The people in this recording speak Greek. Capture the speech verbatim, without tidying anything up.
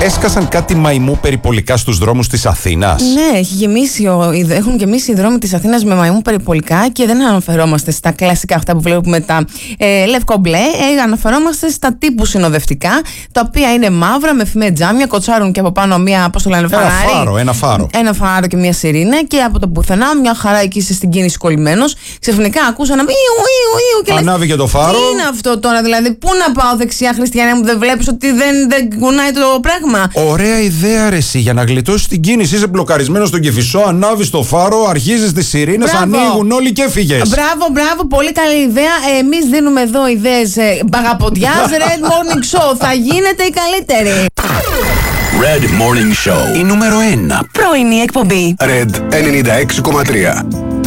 Έσκασαν κάτι μαϊμού περιπολικά στους δρόμους της Αθήνας. Ναι, έχει γεμίσει ο, έχουν γεμίσει οι δρόμοι της Αθήνας με μαϊμού περιπολικά και δεν αναφερόμαστε στα κλασικά αυτά που βλέπουμε τα ε, λευκό μπλε. Ε, αναφερόμαστε στα τύπου συνοδευτικά, τα οποία είναι μαύρα με φημαία τζάμια, κοτσάρουν και από πάνω μία, πώς το λένε, ένα φάρο, ένα φάρο. Ένα φάρο και μία σιρήνα και από το πουθενά, μια χαρά εκεί είσαι στην κίνηση κολλημένος. Ξαφνικά ακούσαν ένα ιου, ιου, ιου, και ανάβει λες, και το φάρο. Τι είναι αυτό τώρα, δηλαδή, πού να πάω δεξιά, Χριστιανέ μου, δεν βλέπεις ότι δεν, δεν κουνάει το πράγμα. Ωραία ιδέα, ρε εσύ, για να γλιτώσεις την κίνηση. Είσαι μπλοκαρισμένο στον Κηφισό, ανάβεις το φάρο, αρχίζεις τις σιρήνες, ανοίγουν όλοι και έφυγες. Μπράβο, μπράβο, πολύ καλή ιδέα. Εμείς δίνουμε εδώ ιδέες ε, μπαγαποντιάς. Red Morning Show, θα γίνετε οι καλύτεροι. Red Morning Show. Η νούμερο ένα πρωινή εκπομπή. Red ενενήντα έξι κόμμα τρία.